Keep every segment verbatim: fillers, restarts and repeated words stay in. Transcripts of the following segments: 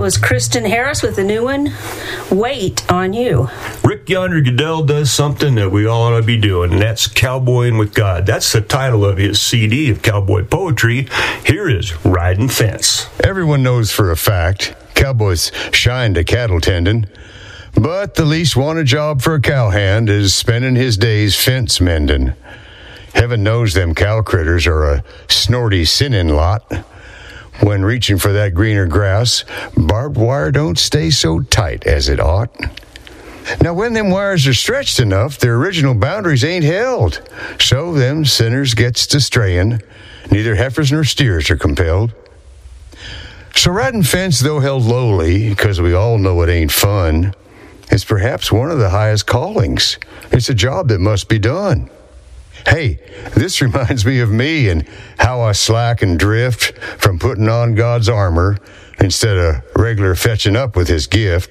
was Kristen Harris with the new one, Wait on You. Rick Yonder Goodell does something that we all ought to be doing, and that's cowboying with God. That's the title of his C D of cowboy poetry. Here is Riding Fence. Everyone knows for a fact cowboys shine to cattle tending, but the least wanted job for a cowhand is spending his days fence mending. Heaven knows them cow critters are a snorty sinning lot. When reaching for that greener grass, barbed wire don't stay so tight as it ought. Now, when them wires are stretched enough, their original boundaries ain't held. So them sinners gets to straying. Neither heifers nor steers are compelled. So riding fence, though held lowly, because we all know it ain't fun, is perhaps one of the highest callings. It's a job that must be done. Hey, this reminds me of me and how I slack and drift from putting on God's armor instead of regular fetching up with his gift.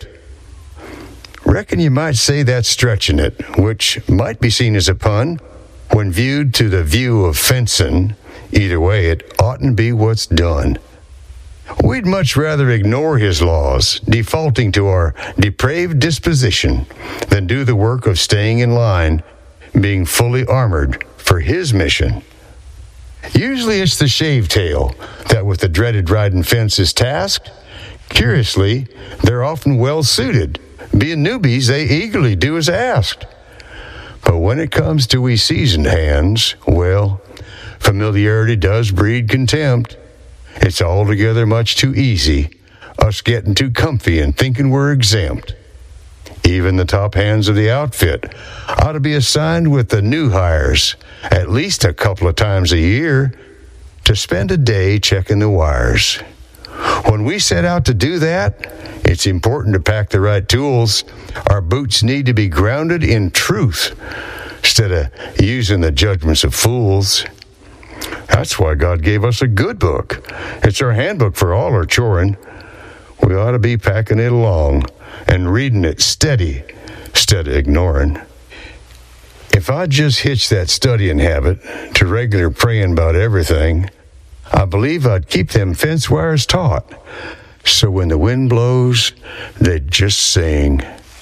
Reckon you might say that's stretching it, which might be seen as a pun. When viewed to the view of fencing, either way, it oughtn't be what's done. We'd much rather ignore his laws, defaulting to our depraved disposition, than do the work of staying in line, being fully armored for his mission. Usually it's the shaved tail that with the dreaded riding fence is tasked. Curiously, they're often well suited. Being newbies, they eagerly do as asked. But when it comes to we seasoned hands, well, familiarity does breed contempt. It's altogether much too easy, us getting too comfy and thinking we're exempt. Even the top hands of the outfit ought to be assigned with the new hires at least a couple of times a year to spend a day checking the wires. When we set out to do that, it's important to pack the right tools. Our boots need to be grounded in truth instead of using the judgments of fools. That's why God gave us a good book. It's our handbook for all our choring. We ought to be packing it along and reading it steady instead of ignoring. If I just hitch that studying habit to regular praying about everything, I believe I'd keep them fence wires taut, so when the wind blows, they'd just sing.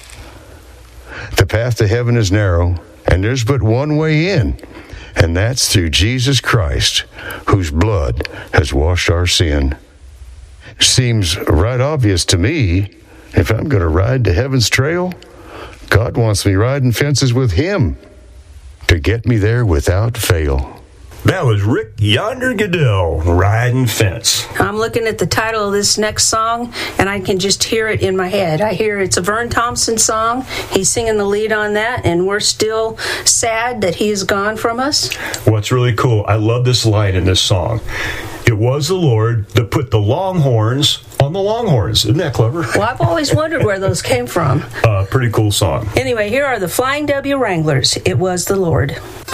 The path to heaven is narrow, and there's but one way in, and that's through Jesus Christ, whose blood has washed our sin. Seems right obvious to me, if I'm going to ride to heaven's trail, God wants me riding fences with him to get me there without fail. That was Rick Yonder Goodell, Riding Fence. I'm looking at the title of this next song, and I can just hear it in my head. I hear it's a Vern Thompson song. He's singing the lead on that, and we're still sad that he's gone from us. What's really cool, I love this line in this song. It was the Lord that put the Longhorns on the Longhorns. Isn't that clever? Well, I've always wondered where those came from. Uh, pretty cool song. Anyway, here are the Flying W Wranglers. It was the Lord.